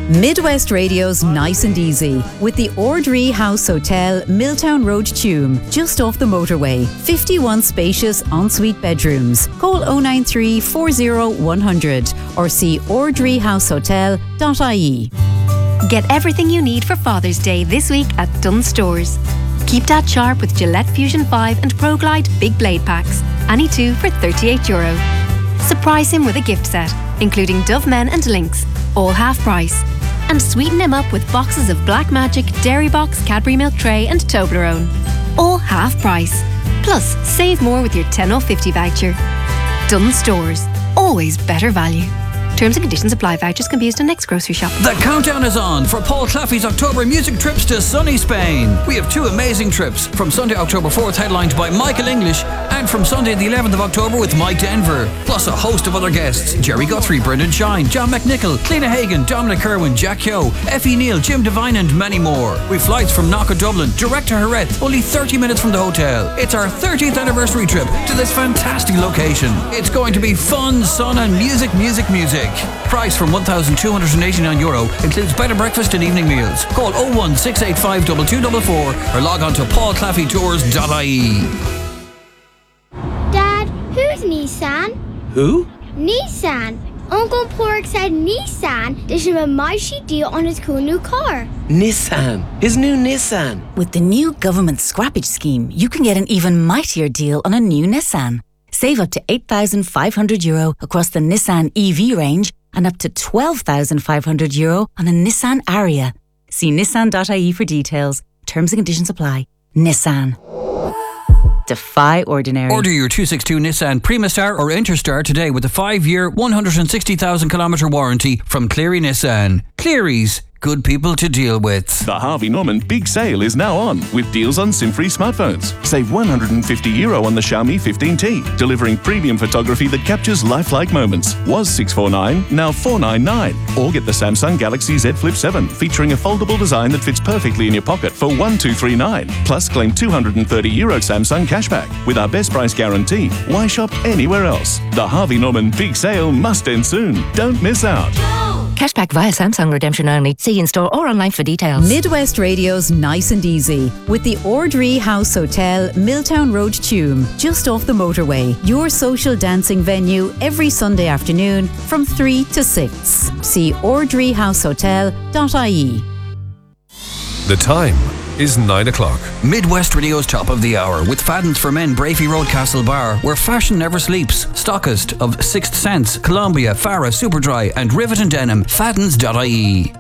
Midwest Radio's Nice and Easy with the Ordree House Hotel, Milltown Road, Tuam, just off the motorway. 51 spacious ensuite bedrooms. Call 093 40 100 or see ordreehousehotel.ie. Get everything you need for Father's Day this week at Dunnes Stores. Keep Dad sharp with Gillette Fusion 5 and Pro Glide Big Blade Packs. Any two for €38. Surprise him with a gift set, including Dove Men and Lynx, all half price. And sweeten him up with boxes of Black Magic, Dairy Box, Cadbury Milk Tray and Toblerone, all half price. Plus, save more with your 10/50 voucher. Dunnes Stores, always better value. Terms and conditions apply. Vouchers can be used on next grocery shop. The countdown is on for Paul Claffey's October music trips to sunny Spain. We have two amazing trips, from Sunday, October 4th, headlined by Michael English, and from Sunday the 11th of October with Mike Denver, plus a host of other guests: Jerry Guthrie, Brendan Shine, John McNichol, Cliona Hagan, Dominic Kerwin, Jack Yo, Effie Neal, Jim Devine and many more. With flights from Knock of Dublin direct to Jerez, only 30 minutes from the hotel. It's our 30th anniversary trip to this fantastic location. It's going to be fun, sun and music. Price from €1,289, includes bed and breakfast and evening meals. Call 01685 2244 or log on to paulclaffeytours.ie. Dad, who's Nissan? Who? Nissan. Uncle Pork said Nissan did him a mighty deal on his cool new car. Nissan. His new Nissan. With the new government scrappage scheme, you can get an even mightier deal on a new Nissan. Save up to €8,500 across the Nissan EV range and up to €12,500 on a Nissan Ariya. See nissan.ie for details. Terms and conditions apply. Nissan. Defy ordinary. Order your 262 Nissan Primastar or Interstar today with a 5-year, 160,000-kilometre warranty from Cleary Nissan. Cleary's, good people to deal with. The Harvey Norman Big Sale is now on, with deals on SIM-free smartphones. Save €150 on the Xiaomi 15T, delivering premium photography that captures lifelike moments. Was $649, now $499. Or get the Samsung Galaxy Z Flip 7, featuring a foldable design that fits perfectly in your pocket for $1,239. Plus, claim €230 Samsung cashback. With our best price guarantee, why shop anywhere else? The Harvey Norman Big Sale must end soon. Don't miss out. Cashback via Samsung redemption only. See in-store or online for details. Midwest Radio's Nice and Easy with the Ordree House Hotel, Milltown Road, Tuam, just off the motorway. Your social dancing venue every Sunday afternoon from 3 to 6. See ordreehousehotel.ie. The time is 9 o'clock. Midwest Radio's Top of the Hour with Fadden's for Men, Brafey Road, Castle Bar, where fashion never sleeps. Stockist of Sixth Sense, Columbia, Farah, Superdry and Rivet and Denim. Faddens.ie.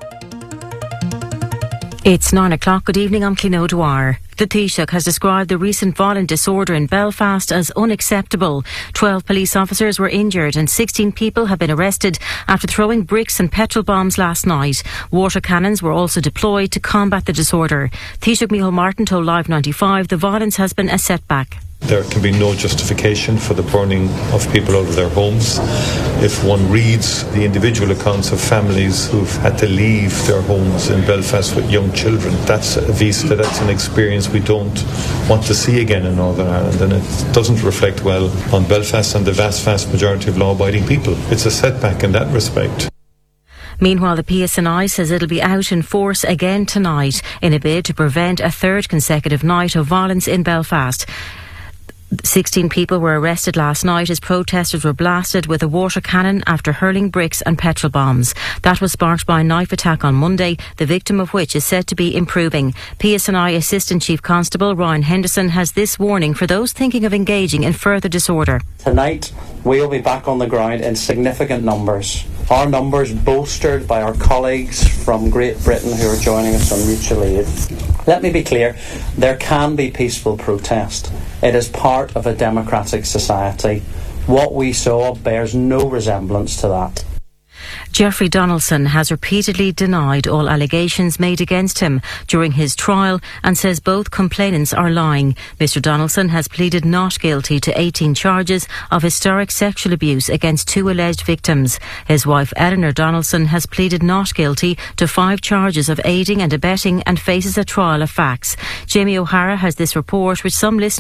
It's 9 o'clock. Good evening, I'm Cliona O'Dwyer. The Taoiseach has described the recent violent disorder in Belfast as unacceptable. 12 police officers were injured and 16 people have been arrested after throwing bricks and petrol bombs last night. Water cannons were also deployed to combat the disorder. Taoiseach Micheál Martin told Live 95 the violence has been a setback. There can be no justification for the burning of people out of their homes. If one reads the individual accounts of families who've had to leave their homes in Belfast with young children, that's a vista, that's an experience we don't want to see again in Northern Ireland, and it doesn't reflect well on Belfast and the vast majority of law-abiding people. It's a setback in that respect. Meanwhile, the PSNI says it'll be out in force again tonight in a bid to prevent a third consecutive night of violence in Belfast. 16 people were arrested last night as protesters were blasted with a water cannon after hurling bricks and petrol bombs. That was sparked by a knife attack on Monday, the victim of which is said to be improving. PSNI Assistant Chief Constable Ryan Henderson has this warning for those thinking of engaging in further disorder. Tonight, we'll be back on the ground in significant numbers. Our numbers bolstered by our colleagues from Great Britain who are joining us on mutual aid. Let me be clear, there can be peaceful protest. It is part of a democratic society. What we saw bears no resemblance to that. Jeffrey Donaldson has repeatedly denied all allegations made against him during his trial and says both complainants are lying. Mr Donaldson has pleaded not guilty to 18 charges of historic sexual abuse against 2 alleged victims. His wife Eleanor Donaldson has pleaded not guilty to 5 charges of aiding and abetting and faces a trial of facts. Jamie O'Hara has this report which some listeners